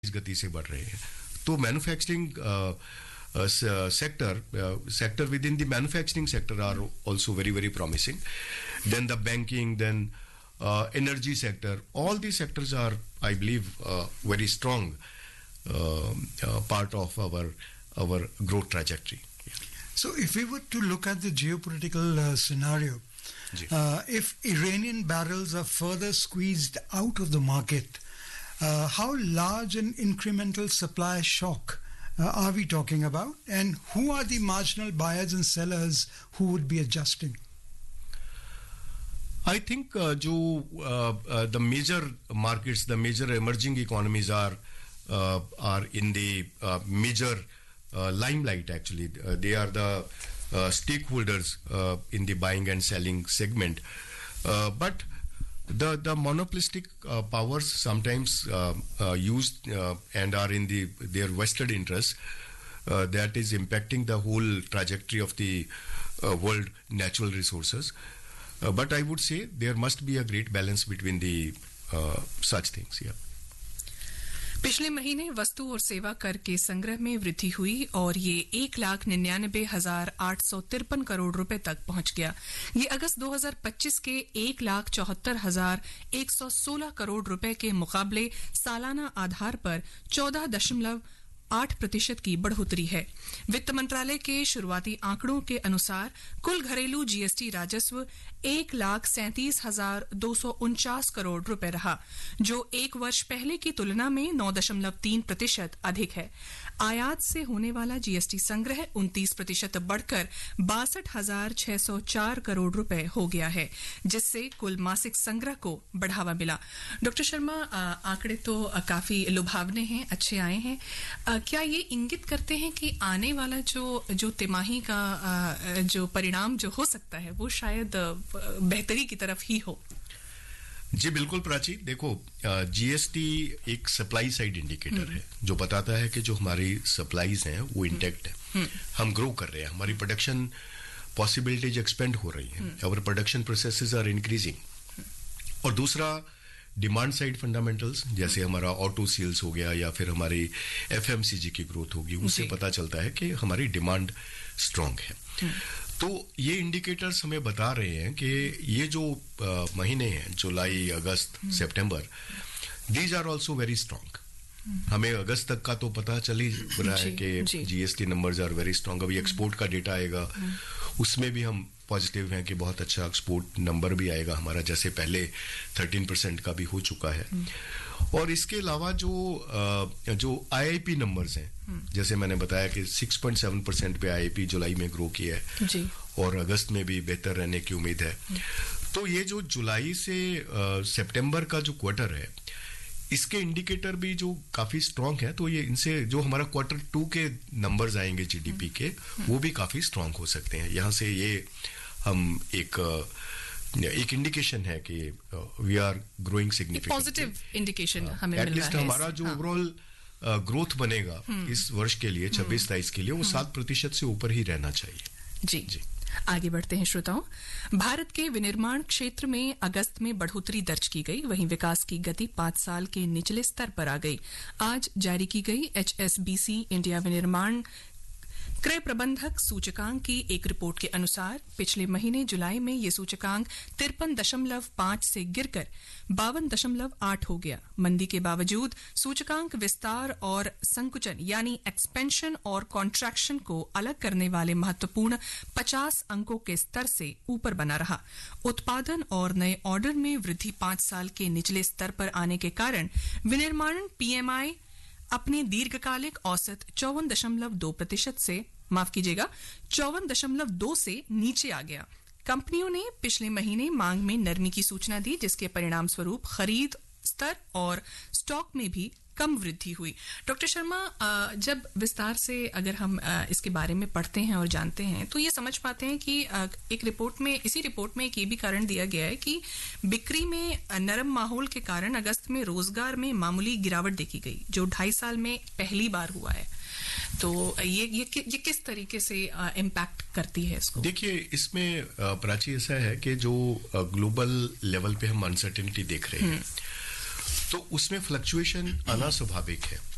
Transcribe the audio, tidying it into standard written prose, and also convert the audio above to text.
गति से बढ़ रहे हैं. तो manufacturing sector within the manufacturing sector are also very, very promising. Then the banking, then energy sector, all these sectors are, I believe, very strong part of our growth trajectory. Yeah. So if we were to look at the geopolitical scenario, if Iranian barrels are further squeezed out of the market, how large an incremental supply shock are we talking about, and who are the marginal buyers and sellers who would be adjusting? I think the major markets, the major emerging economies are in the major limelight. Actually, they are the stakeholders in the buying and selling segment, but the monopolistic powers sometimes used and are in their vested interests that is impacting the whole trajectory of the world natural resources. But I would say there must be a great balance between the such things. Yeah. पिछले महीने वस्तु और सेवा कर के संग्रह में वृद्धि हुई और ये 1,99,853 करोड़ रुपए तक पहुंच गया. ये अगस्त 2025 के 1,74,116 करोड़ रुपए के मुकाबले सालाना आधार पर 14.8% की बढ़ोतरी है. वित्त मंत्रालय के शुरुआती आंकड़ों के अनुसार कुल घरेलू जीएसटी राजस्व 1,37,249 करोड़ रुपए रहा, जो एक वर्ष पहले की तुलना में 9.3% अधिक है. आयात से होने वाला जीएसटी संग्रह 29% बढ़कर 62,604 करोड़ रुपए हो गया है, जिससे कुल मासिक संग्रह को बढ़ावा मिला. डॉक्टर शर्मा, आंकड़े तो काफी लुभावने हैं, अच्छे आए हैं. क्या ये इंगित करते हैं कि आने वाला जो तिमाही का जो परिणाम जो हो सकता है वो शायद बेहतरी की तरफ ही हो? जी बिल्कुल प्राची. देखो, जीएसटी एक सप्लाई साइड इंडिकेटर है जो बताता है कि जो हमारी सप्लाईज हैं वो इंटैक्ट है. हम ग्रो कर रहे हैं, हमारी प्रोडक्शन पॉसिबिलिटीज एक्सपेंड हो रही हैं, our production processes are increasing. और दूसरा डिमांड साइड फंडामेंटल्स, जैसे हमारा ऑटो सेल्स हो गया या फिर हमारी एफएमसीजी की ग्रोथ होगी, उससे पता चलता है कि हमारी डिमांड स्ट्रांग है. तो ये इंडिकेटर्स हमें बता रहे हैं कि ये जो महीने हैं, जुलाई, अगस्त, सितंबर, these are also very strong. हमें अगस्त तक का तो पता चल ही रहा है कि GST numbers are very strong. अभी एक्सपोर्ट का डेटा आएगा, उसमें भी हम पॉजिटिव हैं कि बहुत अच्छा एक्सपोर्ट नंबर भी आएगा हमारा, जैसे पहले 13% का भी हो चुका है. और इसके अलावा जो आईआईपी नंबर्स हैं, जैसे मैंने बताया कि 6.7% पे आईआईपी जुलाई में ग्रो किया है और अगस्त में भी बेहतर रहने की उम्मीद है. तो ये जो जुलाई से सितंबर का जो क्वार्टर है, इसके इंडिकेटर भी जो काफी स्ट्रांग है. तो ये इनसे जो हमारा क्वार्टर 2 के नंबर्स आएंगे जीडीपी के, वो भी काफी स्ट्रांग हो सकते हैं. यहाँ से ये हम एक इंडिकेशन है कि we are growing significantly. Positive indication हमें मिल रहा है. एटलीस्ट हमारा जो ओवरऑल ग्रोथ बनेगा इस वर्ष के लिए 26-27 के लिए, वो 7% से ऊपर ही रहना चाहिए. जी. आगे बढ़ते हैं श्रोताओं. भारत के विनिर्माण क्षेत्र में अगस्त में बढ़ोतरी दर्ज की गई, वहीं विकास की गति 5 साल के निचले स्तर पर आ गई. आज जारी की गई HSBC इंडिया विनिर्माण क्रय प्रबंधक सूचकांक की एक रिपोर्ट के अनुसार पिछले महीने जुलाई में ये सूचकांक 53.5 से गिरकर 52.8 हो गया. मंदी के बावजूद सूचकांक विस्तार और संकुचन यानी एक्सपेंशन और कॉन्ट्रैक्शन को अलग करने वाले महत्वपूर्ण 50 अंकों के स्तर से ऊपर बना रहा. उत्पादन और नए ऑर्डर में वृद्धि 5 साल के निचले स्तर पर आने के कारण विनिर्माण पीएमआई अपने दीर्घकालिक औसत 54.2% से 54.2 से नीचे आ गया. कंपनियों ने पिछले महीने मांग में नरमी की सूचना दी, जिसके परिणाम स्वरूप खरीद स्तर और स्टॉक में भी कम वृद्धि हुई. डॉक्टर शर्मा, जब विस्तार से अगर हम इसके बारे में पढ़ते हैं और जानते हैं तो ये समझ पाते हैं कि इसी रिपोर्ट में एक ये भी कारण दिया गया है कि बिक्री में नरम माहौल के कारण अगस्त में रोजगार में मामूली गिरावट देखी गई, जो 2.5 साल में पहली बार हुआ है. तो ये किस तरीके से इम्पैक्ट करती है इसको? देखिए, इसमें प्राची ऐसा है कि जो ग्लोबल लेवल पे हम अनसर्टेनिटी देख रहे हैं, तो उसमें फ्लक्चुएशन आना स्वाभाविक है.